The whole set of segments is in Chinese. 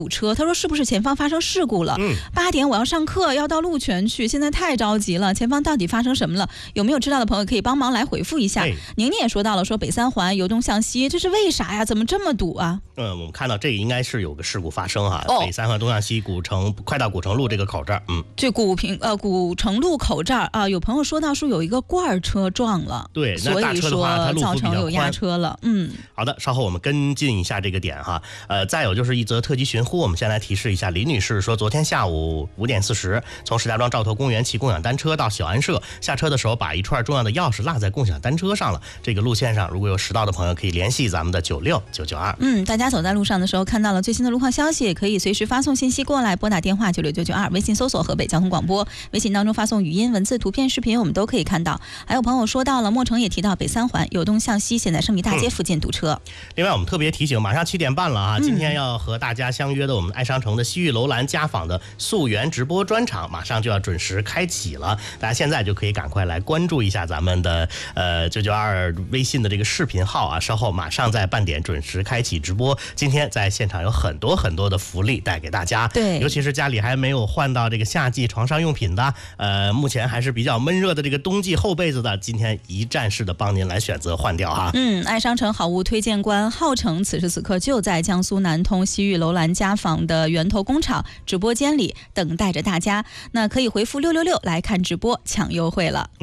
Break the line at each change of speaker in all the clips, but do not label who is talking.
堵车，他说是不是前方发生事故了？8点我要上课，要到鹿泉去，现在太着急了，前方到底发生什么了？有没有知道的朋友可以帮忙来回复一下？宁宁也说到了，说北三环由东向西，这是为啥呀？怎么这么堵啊？
我们看到这个应该是有个事故发生哈，北三环东向西快到古城路这个口这儿，
这古城路口这儿啊，有朋友说到说有一个罐车撞了，
对，那大车的话它路幅比较宽，
造成有压车了。
好的，稍后我们跟进一下这个点哈。再有就是一则特级寻呼，我们先来提示一下李女士说，昨天下午5点40，从石家庄兆头公园骑共享单车到小安社，下车的时候把一串重要的钥匙落在共享单车上了。这个路线上如果有识到的朋友，可以联系咱们的96992。
大家走在路上的时候看到了最新的路况消息，也可以随时发送信息过来，拨打电话96992，微信搜索河北交通广播，微信当中发送语音、文字、图片、视频，我们都可以看到。还有朋友说到了，莫成也提到北三环由东向西，现在胜利大街附近堵车。
另外我们特别提醒，马上7点半了啊，今天要和大家相约的我们爱商城的西域楼兰家纺的溯源直播专场马上就要准时开启了，大家现在就可以赶快来关注一下咱们的992微信的这个视频号啊，稍后马上在半点准时开启直播。今天在现场有很多很多的福利带给大家，
对，
尤其是家里还没有换到这个夏季床上用品的，目前还是比较闷热的这个冬季厚被子的，今天一站式的帮您来选择换掉哈。
爱商城好物推荐官浩成此时此刻就在江苏南通西域楼兰家纺的源头工厂直播间里等待着大家，那可以回复666来看直播抢优惠了。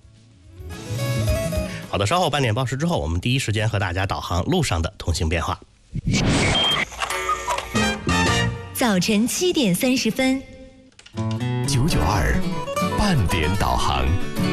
好的，稍后半点报时之后，我们第一时间和大家导航路上的通行变化。
早晨7点30分
，992半点导航。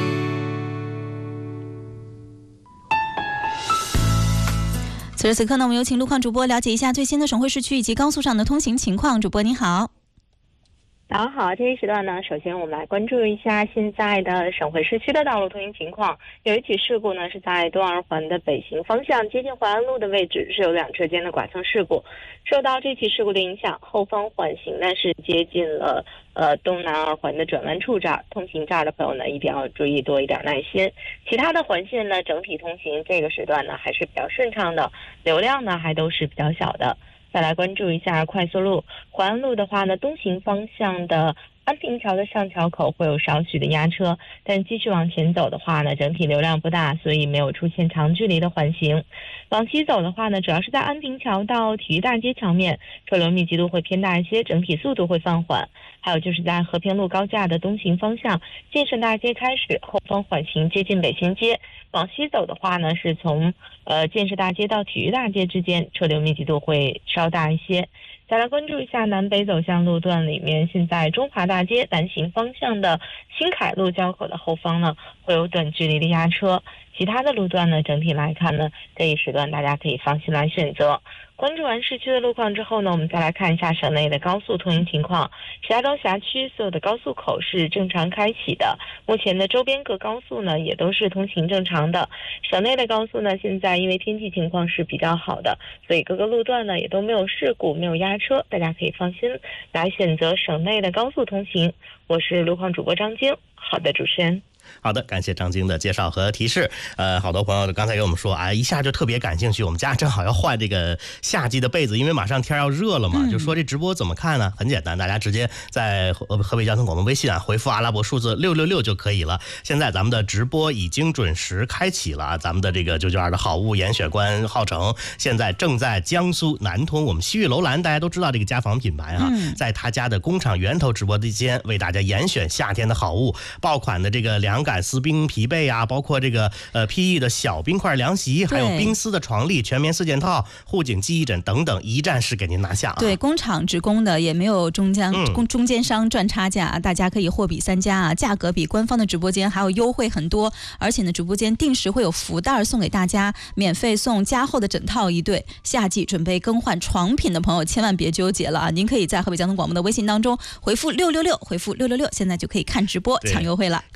此时此刻呢，我们有请路况主播了解一下最新的省会市区以及高速上的通行情况。主播你好。
早上好，这一时段呢，首先我们来关注一下现在的省会市区的道路通行情况。有一起事故呢，是在东二环的北行方向接近淮安路的位置，是有2车间的剐蹭事故。受到这起事故的影响，后方缓行呢是接近了东南二环的转弯处这儿，通行这儿的朋友呢一定要注意多一点耐心。其他的环线呢，整体通行这个时段呢还是比较顺畅的，流量呢还都是比较小的。再来关注一下快速路，淮安路的话呢，东行方向的安平桥的上桥口会有少许的压车，但继续往前走的话呢，整体流量不大，所以没有出现长距离的缓行。往西走的话呢，主要是在安平桥到体育大街桥面，车流密集度会偏大一些，整体速度会放缓。还有就是在和平路高架的东行方向，建设大街开始，后方缓行接近北新街。往西走的话呢，是从建设大街到体育大街之间，车流密集度会稍大一些。再来关注一下南北走向路段里面，现在中华大街南行方向的新凯路交口的后方呢，会有短距离的压车。其他的路段呢，整体来看呢，这一时段大家可以放心来选择。关注完市区的路况之后呢，我们再来看一下省内的高速通行情况。石家庄辖区所有的高速口是正常开启的，目前的周边各高速呢也都是通行正常的。省内的高速呢，现在因为天气情况是比较好的，所以各个路段呢也都没有事故，没有压车，大家可以放心来选择省内的高速通行。我是路况主播张晶，好的，主持人。
好的，感谢张晶的介绍和提示。好多朋友刚才给我们说，一下就特别感兴趣。我们家正好要换这个夏季的被子，因为马上天要热了嘛。就说这直播怎么看呢？很简单，大家直接在河北交通广播微信回复阿拉伯数字666就可以了。现在咱们的直播已经准时开启了，咱们的这个992的好物严选官浩成现在正在江苏南通我们西域楼兰，大家都知道这个家纺品牌在他家的工厂源头直播间为大家严选夏天的好物，爆款的这个凉感丝冰皮被啊，包括这个PE 的小冰块凉席，还有冰丝的床笠、全棉4件套、护颈记忆枕等等，一站式给您拿下。
对，工厂直供的，也没有中间商赚差价，大家可以货比三家啊，价格比官方的直播间还有优惠很多，而且呢，直播间定时会有福袋送给大家，免费送加厚的枕套1对。夏季准备更换床品的朋友，千万别纠结了啊！您可以在河北交通广播的微信当中回复666，回复666，现在就可以看直播抢优惠了。
告诉大家一个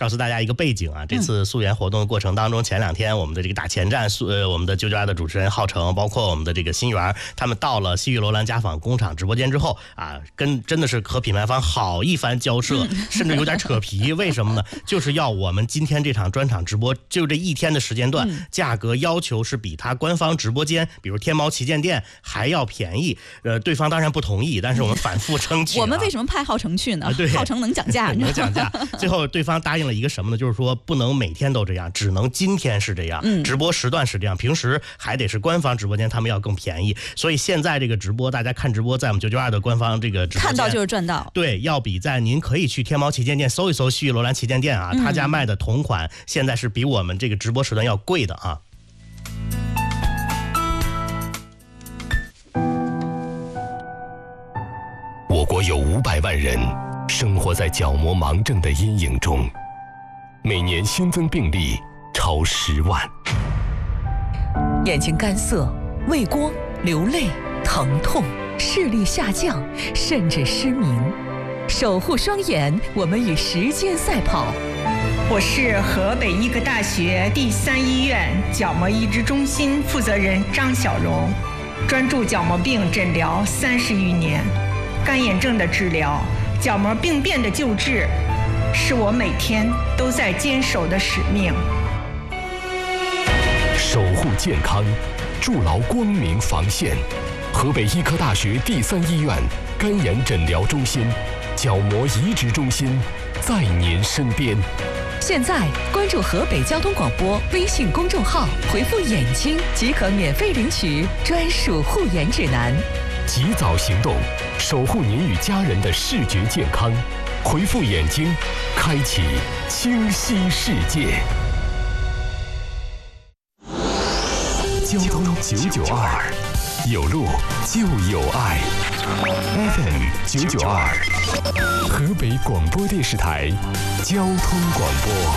一个背景啊，这次溯源活动的过程当中，前2天我们的这个大前站，我们的992的主持人浩成，包括我们的这个新源，他们到了西域楼兰家纺工厂直播间之后啊，真的是和品牌方好一番交涉，甚至有点扯皮。为什么呢？就是要我们今天这场专场直播，就这1天的时间段，价格要求是比他官方直播间，比如天猫旗舰店还要便宜。对方当然不同意，但是我们反复争取。
我们为什么派浩成去呢？
对，
浩成能讲价，
能讲价。最后对方答应了一个什么呢？就是说不能每天都这样，只能今天是这样，直播时段是这样，平时还得是官方直播间他们要更便宜。所以现在这个直播，大家看直播，在我们992的官方这个直播间
看到就是赚到。
对，要比在您可以去天猫旗舰店搜一搜西域楼兰旗舰店啊，他家卖的同款现在是比我们这个直播时段要贵的啊。
我国有500万人生活在角膜盲症的阴影中，每年新增病例超10万。
眼睛干涩、畏光、流泪、疼痛、视力下降，甚至失明。守护双眼，我们与时间赛跑。
我是河北医科大学第3医院角膜移植中心负责人张小荣，专注角膜病诊疗30余年。干眼症的治疗、角膜病变的救治，是我每天都在坚守的使命。
守护健康，筑牢光明防线。河北医科大学第3医院干眼诊疗中心、角膜移植中心在您身边。
现在关注河北交通广播微信公众号，回复“眼睛”即可免费领取专属护眼指南。
及早行动，守护您与家人的视觉健康。回复“眼睛”，开启清晰世界。交通992，有路就有爱。FM 992，河北广播电视台交通广播。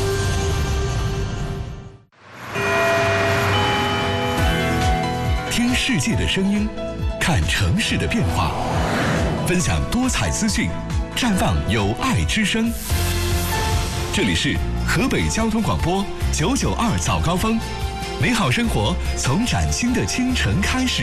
听世界的声音，看城市的变化，分享多彩资讯，绽放有爱之声。这里是河北交通广播992早高峰，美好生活从崭新的清晨开始。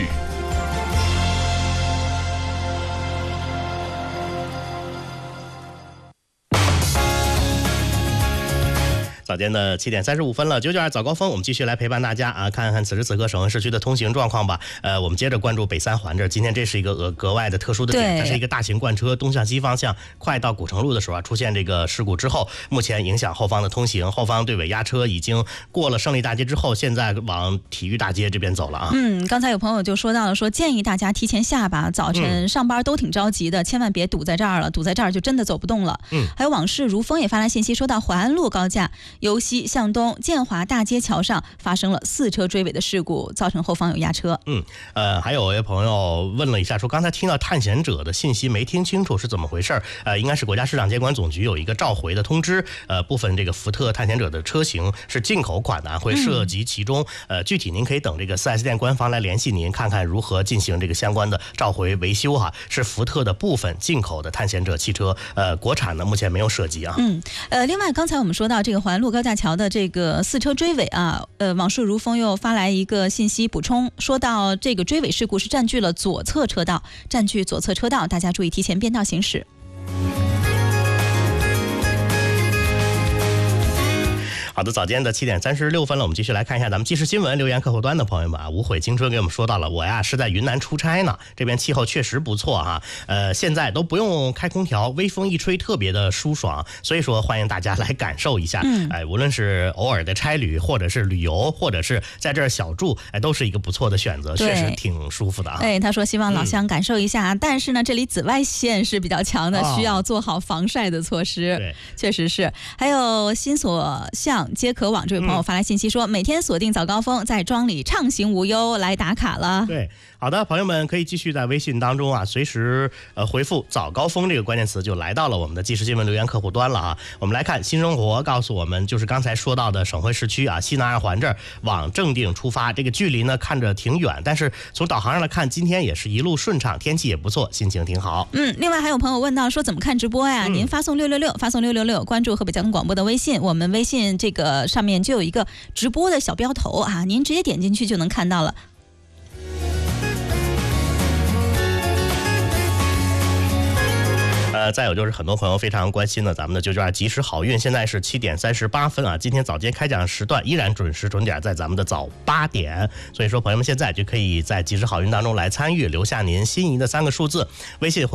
早间的7点35分了，992早高峰，我们继续来陪伴大家啊，看看此时此刻省会市区的通行状况吧。我们接着关注北3环这儿，今天这是一个格外的特殊的点，它是一个大型罐车东向西方向快到古城路的时候啊，出现这个事故之后，目前影响后方的通行，后方对尾压车已经过了胜利大街之后，现在往体育大街这边走了啊。
刚才有朋友就说到了，说建议大家提前下吧，早晨上班都挺着急的，千万别堵在这儿了，堵在这儿就真的走不动了。还有往事如风也发来信息，说到淮安路高架由西向东建华大街桥上发生了4车追尾的事故，造成后方有压车。
还有位朋友问了一下，说刚才听到探险者的信息没听清楚是怎么回事。应该是国家市场监管总局有一个召回的通知，部分这个福特探险者的车型是进口款的，会涉及其中。具体您可以等这个4S店官方来联系您，看看如何进行这个相关的召回维修哈。是福特的部分进口的探险者汽车，国产呢目前没有涉及啊。
另外刚才我们说到这个淮安路高架桥的这个4车追尾啊，往事如风又发来一个信息补充，说到这个追尾事故是占据左侧车道，大家注意提前变道行驶。
好的，早间的7点36分了，我们继续来看一下咱们即时新闻留言客户端的朋友们啊。无悔青春给我们说到了，我呀是在云南出差呢，这边气候确实不错哈，现在都不用开空调，微风一吹特别的舒爽，所以说欢迎大家来感受一下。无论是偶尔的差旅，或者是旅游，或者是在这儿小住，都是一个不错的选择，确实挺舒服的啊。
他说希望老乡感受一下，但是呢这里紫外线是比较强的，需要做好防晒的措施。
对，
确实是。还有新所向皆可网这位朋友发来信息说，每天锁定早高峰，在庄里畅行无忧来打卡了。
对， 好的，朋友们可以继续在微信当中啊，随时回复早高峰这个关键词，就来到了我们的即时新闻留言客户端了啊。我们来看新生活告诉我们，就是刚才说到的省会市区啊，西南二环这儿往正定出发，这个距离呢看着挺远，但是从导航上来看，今天也是一路顺畅，天气也不错，心情挺好。
另外还有朋友问到说怎么看直播呀？您发送666，发送666，关注河北交通广播的微信，我们微信这个上面就有一个直播的小标头啊，您直接点进去就能看到了。
再有就是很多朋友非常关心的咱们的992及时好运，现在是7点38分啊，今天早间开奖时段依然准时准点在咱们的早8点，所以说朋友们现在就可以在及时好运当中来参与，留下您心仪的3个数字，微信回